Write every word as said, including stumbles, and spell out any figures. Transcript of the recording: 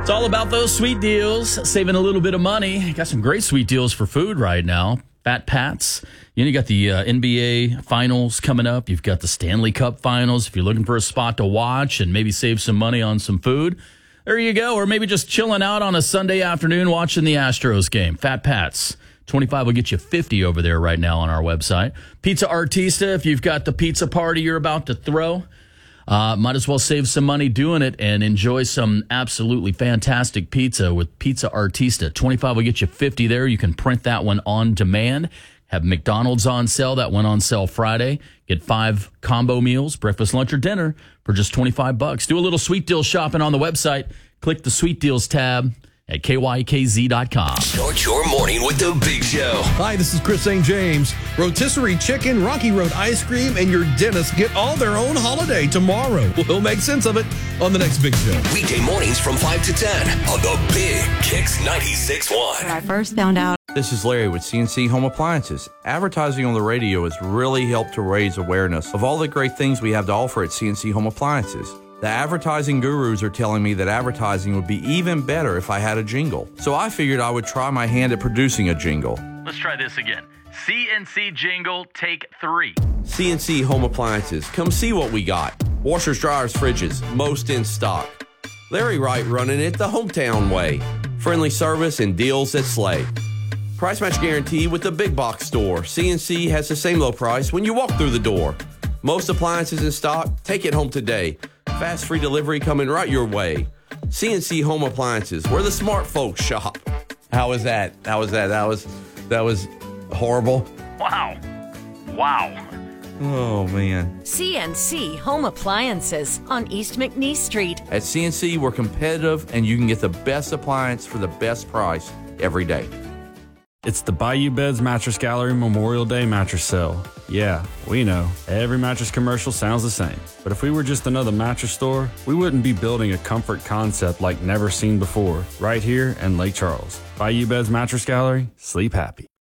It's all about those sweet deals, saving a little bit of money. Got some great sweet deals for food right now. Fat Pats. You know, you got the uh, N B A finals coming up. You've got the Stanley Cup finals. If you're looking for a spot to watch and maybe save some money on some food, there you go. Or maybe just chilling out on a Sunday afternoon watching the Astros game. Fat Pats. twenty-five will get you fifty over there right now on our website. Pizza Artista, if you've got the pizza party you're about to throw, uh, might as well save some money doing it and enjoy some absolutely fantastic pizza with Pizza Artista. twenty-five will get you fifty there. You can print that one on demand. Have McDonald's on sale. That went on sale Friday. Get five combo meals, breakfast, lunch, or dinner for just twenty-five bucks. Do a little sweet deal shopping on the website. Click the sweet deals tab at K Y K Z dot com. Start your morning with the Big Show. Hi, this is Chris Saint James. Rotisserie Chicken, Rocky Road Ice Cream, and your dentist get all their own holiday tomorrow. We'll make sense of it on the next Big Show. Weekday mornings from five to ten on the Big Kicks ninety-six point one. When I first found out. This is Larry with C N C Home Appliances. Advertising on the radio has really helped to raise awareness of all the great things we have to offer at C N C Home Appliances. The advertising gurus are telling me that advertising would be even better if I had a jingle. So I figured I would try my hand at producing a jingle. Let's try this again. C N C jingle, take three. C N C Home Appliances. Come see what we got. Washers, dryers, fridges, most in stock. Larry Wright running it the hometown way. Friendly service and deals that slay. Price match guarantee with the big box store. C N C has the same low price when you walk through the door. Most appliances in stock. Take it home today. Fast free delivery coming right your way. C N C Home Appliances, where the smart folks shop. How was that? How was that? That was that was horrible. Wow. Wow. Oh, man. C N C Home Appliances on East McNeese Street. At C N C, we're competitive, and you can get the best appliance for the best price every day. It's the Bayou Beds Mattress Gallery Memorial Day mattress sale. Yeah, we know, every mattress commercial sounds the same. But if we were just another mattress store, we wouldn't be building a comfort concept like never seen before, right here in Lake Charles. Bayou Beds Mattress Gallery, sleep happy.